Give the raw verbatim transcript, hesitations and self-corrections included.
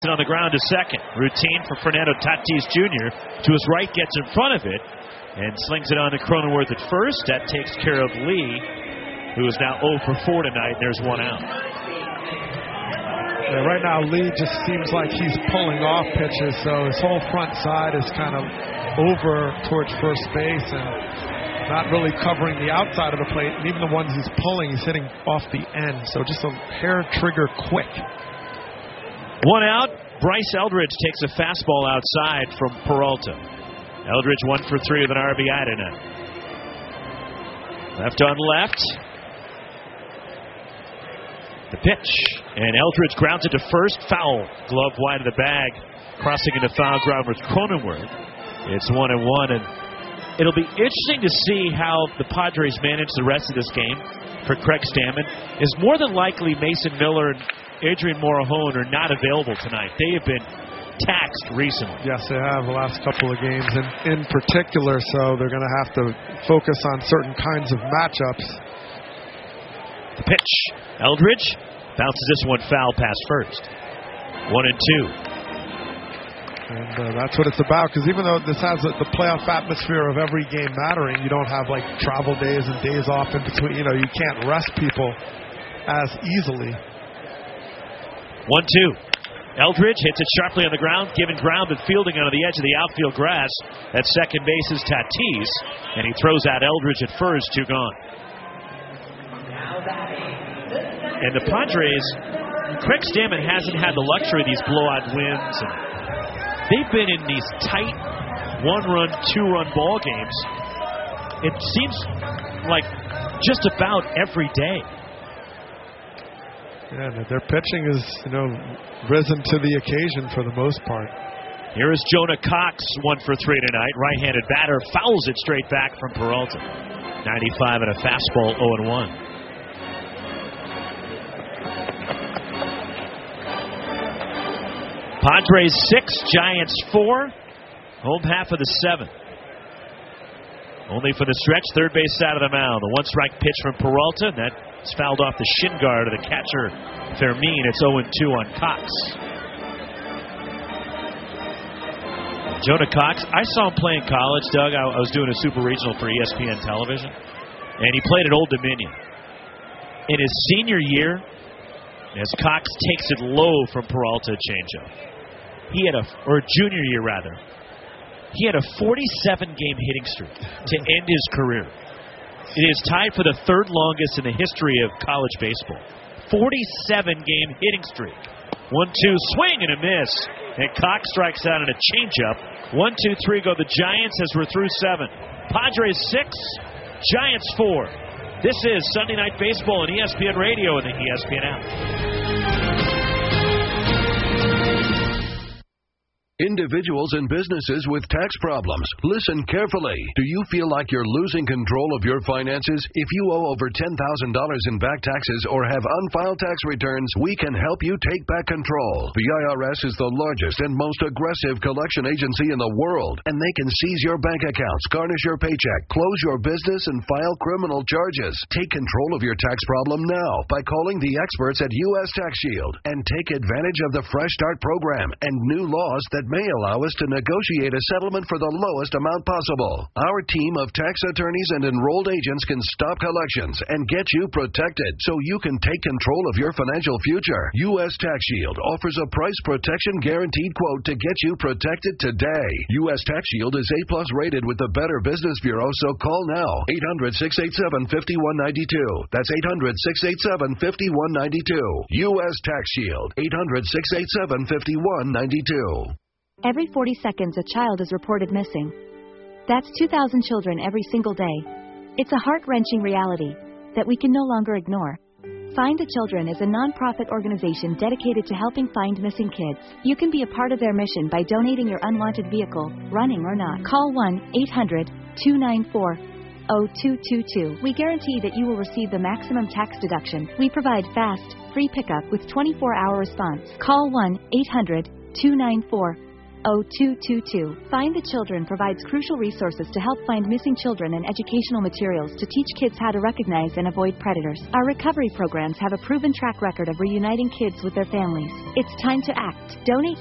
On the ground to second. Routine for Fernando Tatis Junior To his right, gets in front of it and slings it on to Cronenworth at first. That takes care of Lee, who is now oh for four tonight. There's one out. Yeah, right now, Lee just seems like he's pulling off pitches, so his whole front side is kind of over towards first base and not really covering the outside of the plate. And even the ones he's pulling, he's hitting off the end. So just a hair trigger quick. One out. Bryce Eldridge takes a fastball outside from Peralta. Eldridge one for three with an R B I tonight. Left on left. The pitch. And Eldridge grounds it to first. Foul. Glove wide of the bag. Crossing into foul ground with Cronenworth. It's one and one. And it'll be interesting to see how the Padres manage the rest of this game for Craig Stammen. Is more than likely Mason Miller and Adrian Morejon are not available tonight. They have been taxed recently. Yes, they have the last couple of games, and in particular, so they're going to have to focus on certain kinds of matchups. The pitch. Eldridge bounces this one foul past first. One and two. And uh, that's what it's about, because even though this has a, the playoff atmosphere of every game mattering, you don't have like travel days and days off in between. You know, you can't rest people as easily. one two. Eldridge hits it sharply on the ground, given ground and fielding onto the edge of the outfield grass. At second base is Tatis, and he throws out Eldridge at first, two gone. And the Padres, Craig Stammen hasn't had the luxury of these blowout wins. And they've been in these tight one-run, two-run ball games. It seems like just about every day. Yeah, their pitching is, you know, risen to the occasion for the most part. Here is Jonah Cox, one for three tonight. Right-handed batter, fouls it straight back from Peralta. ninety-five and a fastball, oh and one. Padres six, Giants four. Home half of the seventh. Only for the stretch, third base side of the mound. The one-strike pitch from Peralta, and that is fouled off the shin guard of the catcher, Fermin. It's oh and two on Cox. Jonah Cox, I saw him play in college, Doug. I, I was doing a super regional for E S P N television, and he played at Old Dominion. In his senior year, as Cox takes it low from Peralta changeup, he had a, or junior year rather, he had a forty-seven game hitting streak to end his career. It is tied for the third longest in the history of college baseball. forty-seven game hitting streak. one two swing and a miss. And Cox strikes out on a changeup. one two three go the Giants as we're through seven. Padres six, Giants four. This is Sunday Night Baseball on E S P N Radio and the E S P N app. Individuals and businesses with tax problems, listen carefully. Do you feel like you're losing control of your finances? If you owe over ten thousand dollars in back taxes or have unfiled tax returns, we can help you take back control. The I R S is the largest and most aggressive collection agency in the world, and they can seize your bank accounts, garnish your paycheck, close your business, and file criminal charges. Take control of your tax problem now by calling the experts at U S Tax Shield and take advantage of the Fresh Start program and new laws that may allow us to negotiate a settlement for the lowest amount possible. Our team of tax attorneys and enrolled agents can stop collections and get you protected so you can take control of your financial future. U S Tax Shield offers a price protection guaranteed quote to get you protected today. U S Tax Shield is A plus rated with the Better Business Bureau, so call now. eight hundred, six eight seven, five one nine two. That's eight hundred, six eight seven, five one nine two. U S Tax Shield. eight hundred, six eight seven, five one nine two. Every forty seconds, a child is reported missing. That's two thousand children every single day. It's a heart-wrenching reality that we can no longer ignore. Find the Children is a non-profit organization dedicated to helping find missing kids. You can be a part of their mission by donating your unwanted vehicle, running or not. Call one eight hundred, two nine four, zero two two two. We guarantee that you will receive the maximum tax deduction. We provide fast, free pickup with twenty-four hour response. Call one eight hundred, two nine four, zero two two two. Find the Children provides crucial resources to help find missing children and educational materials to teach kids how to recognize and avoid predators. Our recovery programs have a proven track record of reuniting kids with their families. It's time to act. Donate